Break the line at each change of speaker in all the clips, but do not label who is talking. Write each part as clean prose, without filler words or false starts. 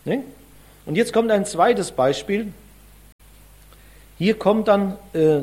Ne? Und jetzt kommt ein zweites Beispiel. Hier kommt dann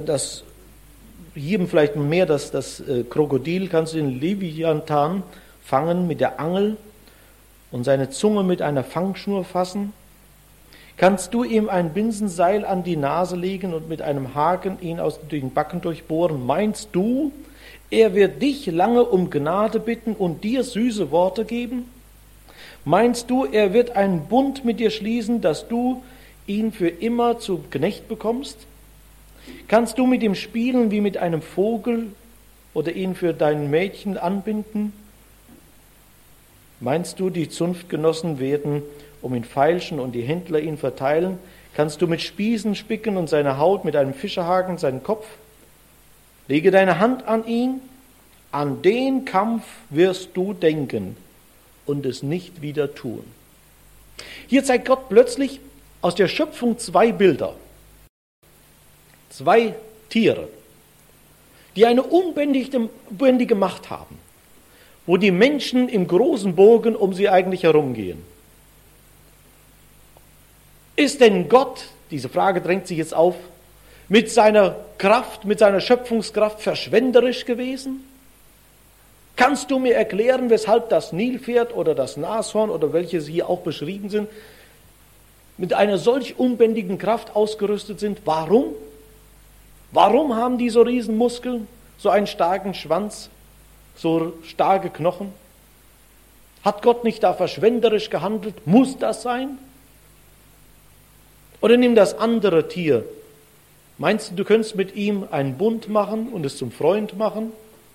hier vielleicht mehr das Krokodil, kannst du den Leviathan fangen mit der Angel und seine Zunge mit einer Fangschnur fassen. Kannst du ihm ein Binsenseil an die Nase legen und mit einem Haken ihn aus den Backen durchbohren? Meinst du, er wird dich lange um Gnade bitten und dir süße Worte geben? Meinst du, er wird einen Bund mit dir schließen, dass du ihn für immer zu Knecht bekommst? Kannst du mit ihm spielen wie mit einem Vogel oder ihn für dein Mädchen anbinden? Meinst du, die Zunftgenossen werden um ihn feilschen und die Händler ihn verteilen? Kannst du mit Spießen spicken und seine Haut mit einem Fischerhaken seinen Kopf? Lege deine Hand an ihn, an den Kampf wirst du denken und es nicht wieder tun. Hier zeigt Gott plötzlich aus der Schöpfung zwei Bilder. Zwei Tiere, die eine unbändige Macht haben, wo die Menschen im großen Bogen um sie eigentlich herumgehen. Ist denn Gott, diese Frage drängt sich jetzt auf, mit seiner Kraft, mit seiner Schöpfungskraft verschwenderisch gewesen? Kannst du mir erklären, weshalb das Nilpferd oder das Nashorn oder welche hier auch beschrieben sind, mit einer solch unbändigen Kraft ausgerüstet sind? Warum? Warum haben die so riesen Muskeln, so einen starken Schwanz, so starke Knochen? Hat Gott nicht da verschwenderisch gehandelt? Muss das sein? Oder nimm das andere Tier. Meinst du, du könntest mit ihm einen Bund machen und es zum Freund machen?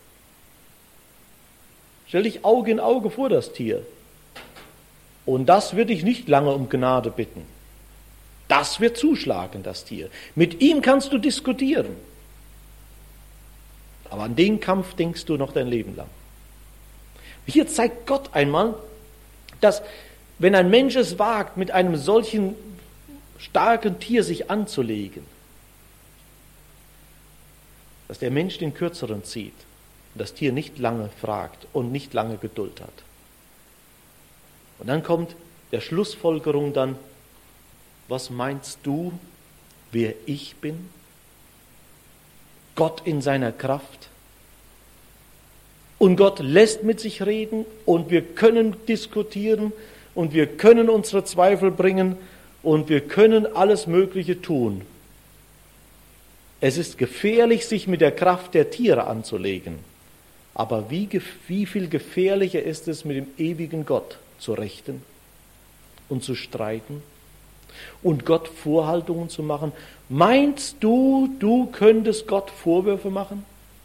Stell dich Auge in Auge vor das Tier. Und das wird dich nicht lange um Gnade bitten. Das wird zuschlagen, das Tier. Mit ihm kannst du diskutieren. Aber an den Kampf denkst du noch dein Leben lang. Hier zeigt Gott einmal, dass wenn ein Mensch es wagt, mit einem solchen starken Tier sich anzulegen, dass der Mensch den Kürzeren zieht und das Tier nicht lange fragt und nicht lange Geduld hat. Und dann kommt der Schlussfolgerung dann, was meinst du, wer ich bin? Gott in seiner Kraft. Und Gott lässt mit sich reden und wir können diskutieren und wir können unsere Zweifel bringen und wir können alles Mögliche tun. Es ist gefährlich, sich mit der Kraft der Tiere anzulegen. Aber wie viel gefährlicher ist es, mit dem ewigen Gott zu rechten und zu streiten und Gott Vorhaltungen zu machen? Meinst du, du könntest Gott Vorwürfe machen?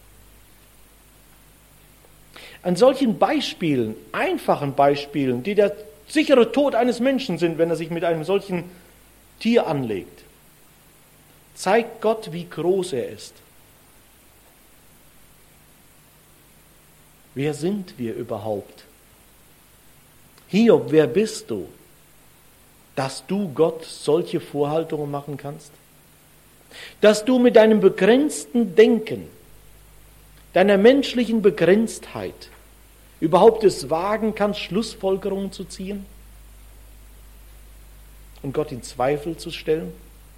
An solchen Beispielen, einfachen Beispielen, die der sichere Tod eines Menschen sind, wenn er sich mit einem solchen Tier anlegt, zeigt Gott, wie groß er ist. Wer sind wir überhaupt? Hiob, wer bist du, dass du Gott solche Vorhaltungen machen kannst? Dass du mit deinem begrenzten Denken, deiner menschlichen Begrenztheit überhaupt es wagen kannst, Schlussfolgerungen zu ziehen und Gott in Zweifel zu stellen?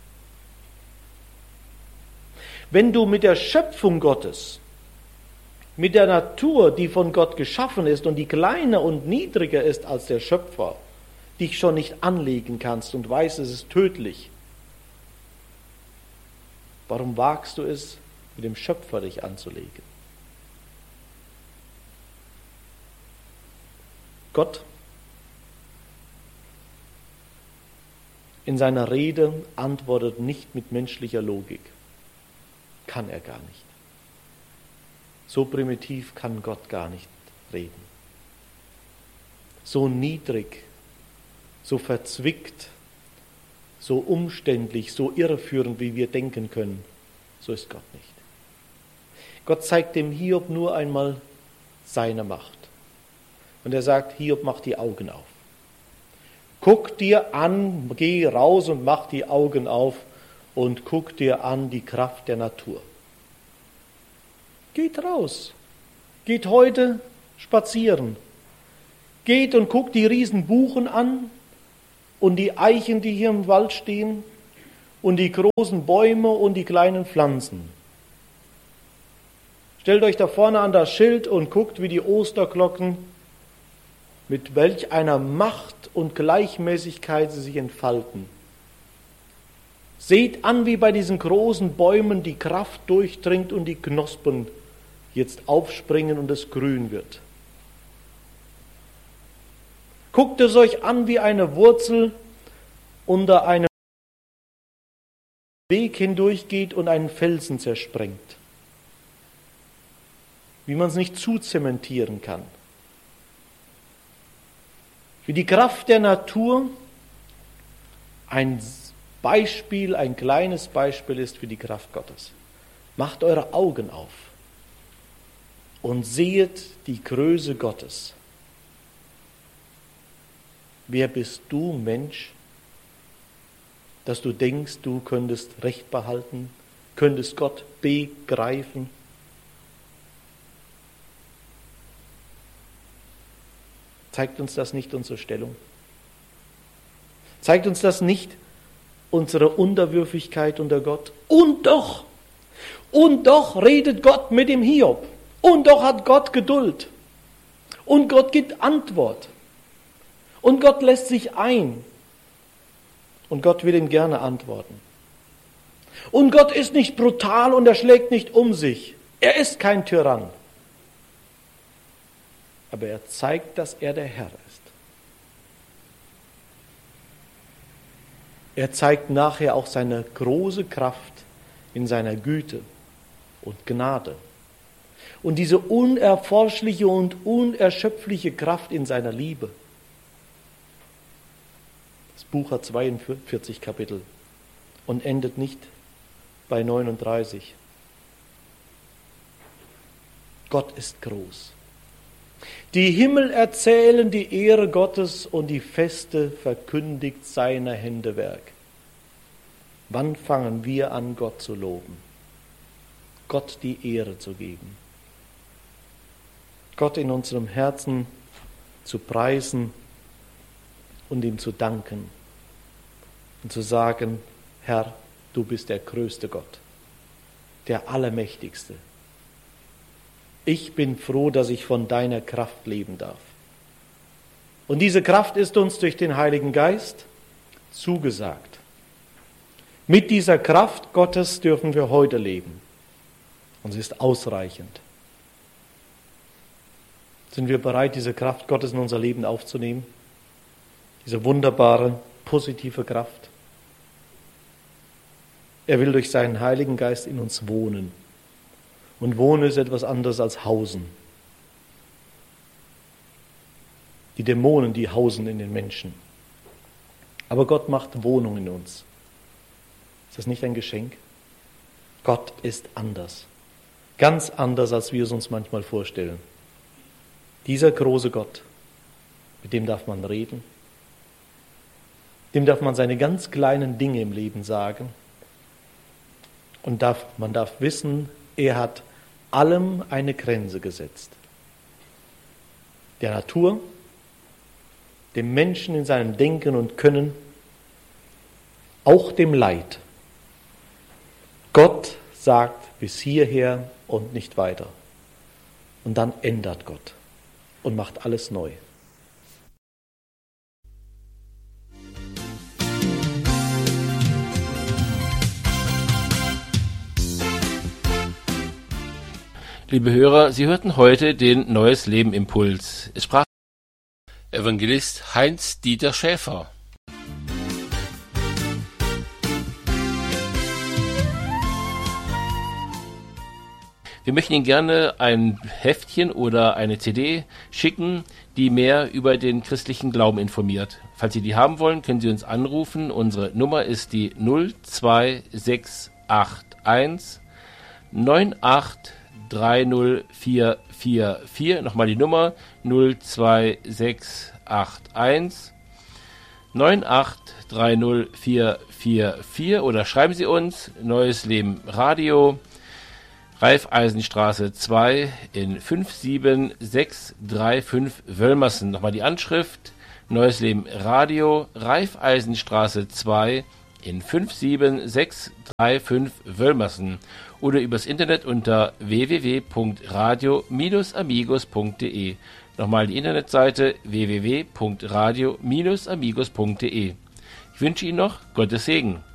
Wenn du mit der Schöpfung Gottes, mit der Natur, die von Gott geschaffen ist und die kleiner und niedriger ist als der Schöpfer, dich schon nicht anlegen kannst und weißt, es ist tödlich, warum wagst du es, mit dem Schöpfer dich anzulegen? Gott in seiner Rede antwortet nicht mit menschlicher Logik. Kann er gar nicht. So primitiv kann Gott gar nicht reden. So niedrig, so verzwickt, so umständlich, so irreführend, wie wir denken können, so ist Gott nicht. Gott zeigt dem Hiob nur einmal seine Macht. Und er sagt, Hiob, mach die Augen auf. Guck dir an, geh raus und mach die Augen auf und guck dir an die Kraft der Natur. Geht raus. Geht heute spazieren. Geht und guckt die Riesenbuchen an und die Eichen, die hier im Wald stehen, und die großen Bäume und die kleinen Pflanzen. Stellt euch da vorne an das Schild und guckt, wie die Osterglocken, mit welch einer Macht und Gleichmäßigkeit sie sich entfalten. Seht an, wie bei diesen großen Bäumen die Kraft durchdringt und die Knospen jetzt aufspringen und es grün wird. Guckt es euch an, wie eine Wurzel unter einem Weg hindurchgeht und einen Felsen zersprengt. Wie man es nicht zuzementieren kann. Wie die Kraft der Natur ein Beispiel, ein kleines Beispiel ist für die Kraft Gottes. Macht eure Augen auf und sehet die Größe Gottes. Wer bist du, Mensch, dass du denkst, du könntest Recht behalten, könntest Gott begreifen? Zeigt uns das nicht unsere Stellung? Zeigt uns das nicht unsere Unterwürfigkeit unter Gott? Und doch redet Gott mit dem Hiob. Und doch hat Gott Geduld. Und Gott gibt Antwort. Und Gott lässt sich ein. Und Gott will ihm gerne antworten. Und Gott ist nicht brutal und er schlägt nicht um sich. Er ist kein Tyrann. Aber er zeigt, dass er der Herr ist. Er zeigt nachher auch seine große Kraft in seiner Güte und Gnade. Und diese unerforschliche und unerschöpfliche Kraft in seiner Liebe. Das Buch hat 42 Kapitel und endet nicht bei 39. Gott ist groß. Die Himmel erzählen die Ehre Gottes und die Feste verkündigt seiner Hände Werk. Wann fangen wir an, Gott zu loben? Gott die Ehre zu geben. Gott in unserem Herzen zu preisen und ihm zu danken und zu sagen, Herr, du bist der größte Gott, der Allermächtigste. Ich bin froh, dass ich von deiner Kraft leben darf. Und diese Kraft ist uns durch den Heiligen Geist zugesagt. Mit dieser Kraft Gottes dürfen wir heute leben. Und sie ist ausreichend. Sind wir bereit, diese Kraft Gottes in unser Leben aufzunehmen? Diese wunderbare, positive Kraft. Er will durch seinen Heiligen Geist in uns wohnen. Und Wohnen ist etwas anderes als Hausen. Die Dämonen, die hausen in den Menschen. Aber Gott macht Wohnung in uns. Ist das nicht ein Geschenk? Gott ist anders. Ganz anders, als wir es uns manchmal vorstellen. Dieser große Gott, mit dem darf man reden. Dem darf man seine ganz kleinen Dinge im Leben sagen. Und man darf wissen, er hat allem eine Grenze gesetzt. Der Natur, dem Menschen in seinem Denken und Können, auch dem Leid. Gott sagt bis hierher und nicht weiter. Und dann ändert Gott und macht alles neu.
Liebe Hörer, Sie hörten heute den Neues Leben Impuls. Es sprach Evangelist Heinz-Dieter Schäfer. Wir möchten Ihnen gerne ein Heftchen oder eine CD schicken, die mehr über den christlichen Glauben informiert. Falls Sie die haben wollen, können Sie uns anrufen. Unsere Nummer ist die 02681 9830444. Nochmal die Nummer 02681 9830444 oder schreiben Sie uns Neues Leben Radio, Raiffeisenstraße 2 in 57635 Wölmersen. Nochmal die Anschrift Neues Leben Radio, Raiffeisenstraße 2 in 57635 Wölmersen oder übers Internet unter www.radio-amigos.de. Nochmal die Internetseite www.radio-amigos.de. Ich wünsche Ihnen noch Gottes Segen.